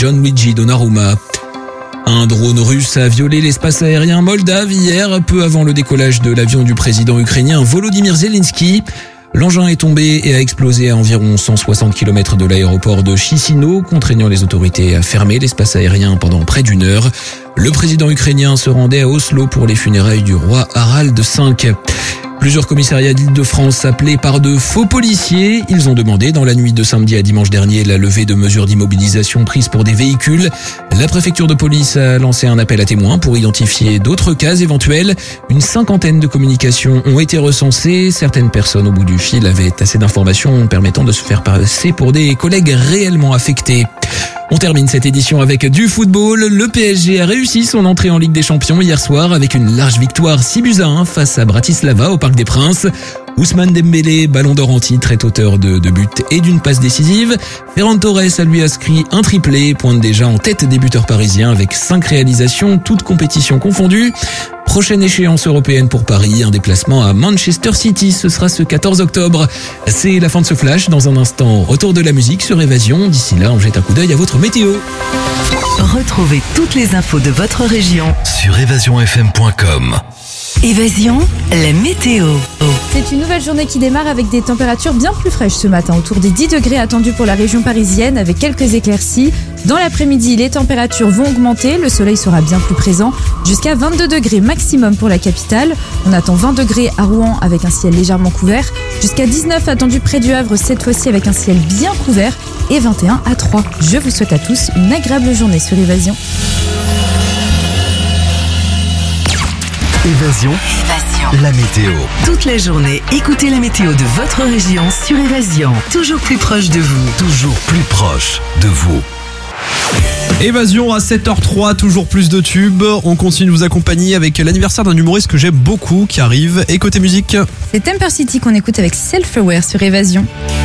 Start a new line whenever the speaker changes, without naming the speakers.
Gianluigi Donnarumma. Un drone russe a violé l'espace aérien moldave hier, peu avant le décollage de l'avion du président ukrainien Volodymyr Zelensky. L'engin est tombé et a explosé à environ 160 km de l'aéroport de Chisinau, contraignant les autorités à fermer l'espace aérien pendant près d'une heure. Le président ukrainien se rendait à Oslo pour les funérailles du roi Harald V. Plusieurs commissariats d'Île-de-France appelés par de faux policiers. Ils ont demandé dans la nuit de samedi à dimanche dernier la levée de mesures d'immobilisation prises pour des véhicules. La préfecture de police a lancé un appel à témoins pour identifier d'autres cas éventuels. Une cinquantaine de communications ont été recensées. Certaines personnes au bout du fil avaient assez d'informations permettant de se faire passer pour des collègues réellement affectés. On termine cette édition avec du football. Le PSG a réussi son entrée en Ligue des Champions hier soir avec une large victoire 6-1 face à Bratislava au Parc des Princes. Ousmane Dembélé, ballon d'or en titre, est auteur de 2 buts et d'une passe décisive. Ferran Torres a lui inscrit un triplé, pointe déjà en tête des buteurs parisiens avec 5 réalisations, toutes compétitions confondues. Prochaine échéance européenne pour Paris, un déplacement à Manchester City, ce sera ce 14 octobre. C'est la fin de ce flash. Dans un instant, retour de la musique sur Évasion. D'ici là, on jette un coup d'œil à votre météo.
Retrouvez toutes les infos de votre région
sur évasionfm.com.
Évasion, la météo.
C'est une nouvelle journée qui démarre avec des températures bien plus fraîches ce matin, autour des 10 degrés attendus pour la région parisienne avec quelques éclaircies. Dans l'après-midi, les températures vont augmenter, le soleil sera bien plus présent, jusqu'à 22 degrés maximum pour la capitale. On attend 20 degrés à Rouen avec un ciel légèrement couvert, jusqu'à 19 attendu près du Havre cette fois-ci avec un ciel bien couvert et 21 à 3. Je vous souhaite à tous une agréable journée sur Évasion.
Évasion, la météo.
Toute la journée, écoutez la météo de votre région sur Évasion. Toujours plus proche de vous.
Toujours plus proche de vous.
Évasion à 7h03, toujours plus de tubes. On continue de vous accompagner avec l'anniversaire d'un humoriste que j'aime beaucoup qui arrive. Et côté musique,
C'est Temper City qu'on écoute avec Self Aware sur Évasion.